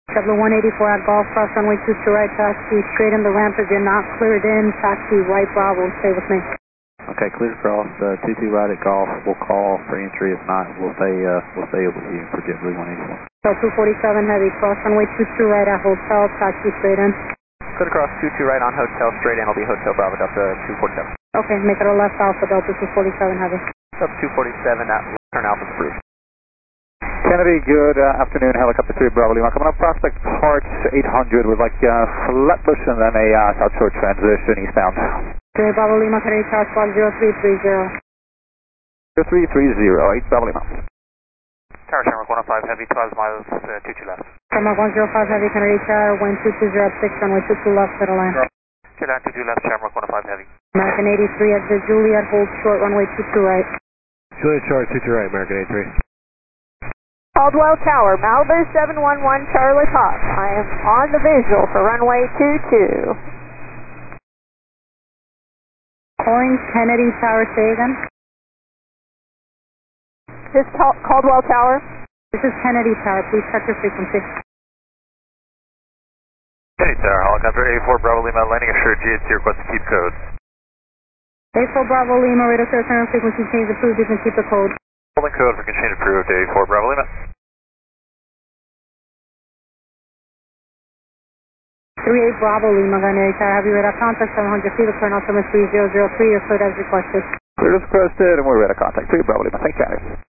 W184 at Golf, cross runway 22 right, taxi straight in the ramp. If you're not cleared in, taxi right Bravo, stay with me. Okay, clear across 22 right at Golf. We'll call for entry. If not, we'll stay with you for JetBlue 184. So 247 heavy, cross runway 22 right at Hotel, taxi straight in. Clear across 22 right on Hotel, straight in will be Hotel Bravo, Delta 247. Okay, make it a left Alpha, Delta 247 heavy. Delta 247 at turn Alpha approved. Kennedy, good afternoon, helicopter 3 Bravo Lima. Coming up Prospect Park 800 with like Flatbush and then a South Shore transition eastbound. 3 Bravo Lima, Kennedy Tower Squawk 0330. 0330, 8 Bravo Lima. Tower Shamrock 105 heavy, 12 miles, 22 left. Shamrock 105 heavy, Kennedy Tower, wind 2206, runway 22 left, middle line. Clear line 22 left, Shamrock 105 heavy. American 83 at the Juliet, hold short, runway 22 right. Juliet short, 22 right, American 83. Caldwell Tower, Malibu 711 Charlie Pop. I am on the visual for runway 22. Orange Kennedy Tower, say again. This is Caldwell Tower. This is Kennedy Tower, please check your frequency. Kennedy Tower, helicopter 84 Bravo Lima, landing assured GHC, request to keep code. 84 Bravo Lima, radar current frequency change approved, you can keep the code. Holding code for change approved, 84 Bravo Lima. 38 Bravo Lima, Kennedy Tower, have you radar contact 700 feet, turn altimeter 3003, your code as requested. Clear as requested, and we're ready to contact 3 Bravo Lima. Thanks, guys.